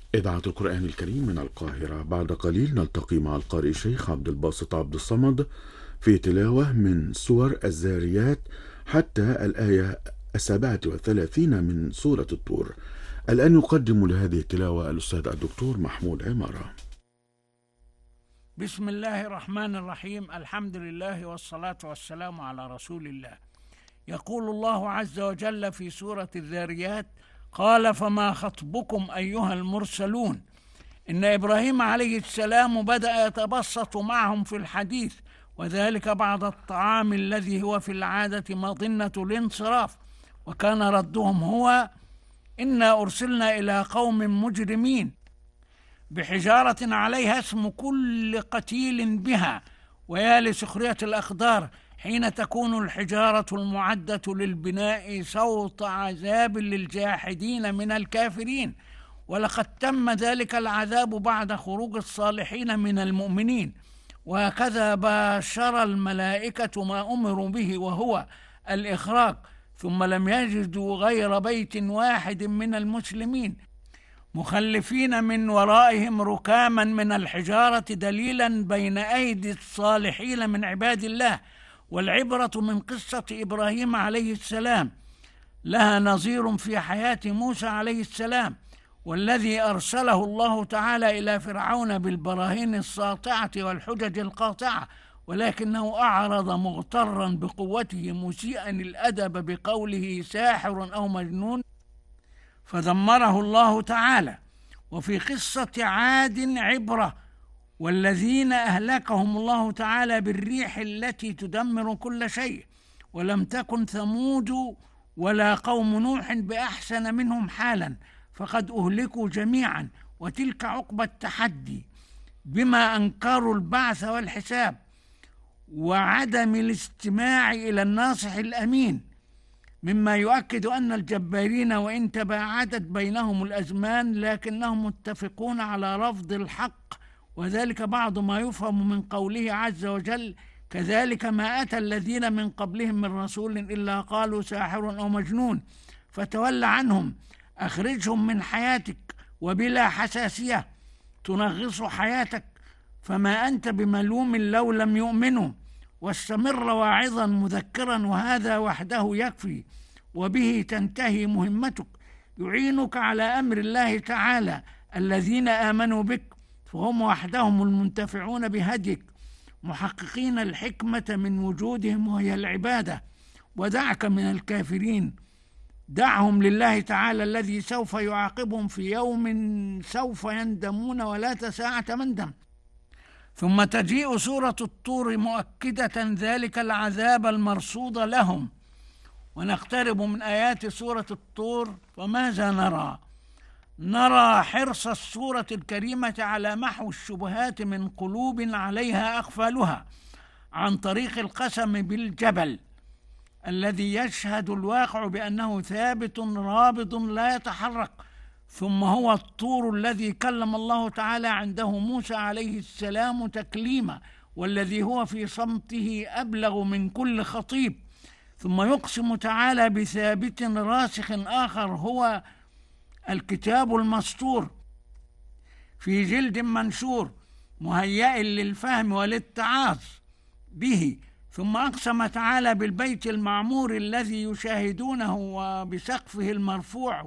إذاعة القرآن الكريم من القاهرة. بعد قليل نلتقي مع القارئ الشيخ عبد الباسط عبد الصمد في تلاوة من سور الذاريات حتى الآية 37 من سورة الطور. الآن يقدم لهذه التلاوة الأستاذ الدكتور محمود عمارة. بسم الله الرحمن الرحيم. الحمد لله والصلاة والسلام على رسول الله. يقول الله عز وجل في سورة الذاريات: قال فما خطبكم أيها المرسلون. إن إبراهيم عليه السلام بدأ يتبسط معهم في الحديث، وذلك بعد الطعام الذي هو في العادة مظنة الانصراف، وكان ردهم هو: إنا أرسلنا إلى قوم مجرمين، بحجارة عليها اسم كل قتيل بها، ويا لسخرية الأقدار حين تكون الحجارة المعدة للبناء صوت عذاب للجاحدين من الكافرين. ولقد تم ذلك العذاب بعد خروج الصالحين من المؤمنين، وهكذا باشر الملائكة ما أمروا به وهو الإخراج، ثم لم يجدوا غير بيت واحد من المسلمين مخلفين من ورائهم ركاما من الحجارة، دليلا بين أيدي الصالحين من عباد الله. والعبرة من قصة إبراهيم عليه السلام لها نظير في حياة موسى عليه السلام، والذي أرسله الله تعالى إلى فرعون بالبراهين الساطعة والحجج القاطعة، ولكنه أعرض مغترا بقوته مسيئا الأدب بقوله ساحر أو مجنون، فدمره الله تعالى. وفي قصة عاد عبرة، والذين أهلكهم الله تعالى بالريح التي تدمر كل شيء، ولم تكن ثمود ولا قوم نوح بأحسن منهم حالا، فقد أهلكوا جميعا. وتلك عقبى التحدي بما أنكروا البعث والحساب وعدم الاستماع إلى الناصح الأمين، مما يؤكد أن الجبارين وإن تباعدت بينهم الأزمان لكنهم متفقون على رفض الحق، وذلك بعض ما يفهم من قوله عز وجل: كذلك ما أتى الذين من قبلهم من رسول إلا قالوا ساحر أو مجنون، فتول عنهم، أخرجهم من حياتك وبلا حساسية تنغص حياتك، فما أنت بملوم لو لم يؤمنوا، واستمر واعظا مذكرا، وهذا وحده يكفي، وبه تنتهي مهمتك. يعينك على أمر الله تعالى الذين آمنوا بك، فهم وحدهم المنتفعون بهديك، محققين الحكمة من وجودهم وهي العبادة. ودعك من الكافرين، دعهم لله تعالى الذي سوف يعاقبهم في يوم سوف يندمون ولا ساعة مندم. ثم تجيء سورة الطور مؤكدة ذلك العذاب المرصود لهم. ونقترب من آيات سورة الطور، فماذا نرى؟ نرى حرص السورة الكريمة على محو الشبهات من قلوب عليها أقفالها، عن طريق القسم بالجبل الذي يشهد الواقع بأنه ثابت رابض لا يتحرك، ثم هو الطور الذي كلم الله تعالى عنده موسى عليه السلام تكليما، والذي هو في صمته أبلغ من كل خطيب. ثم يقسم تعالى بثابت راسخ آخر هو الكتاب المسطور في جلد منشور مهيئ للفهم والاتعاظ به. ثم أقسم تعالى بالبيت المعمور الذي يشاهدونه وبسقفه المرفوع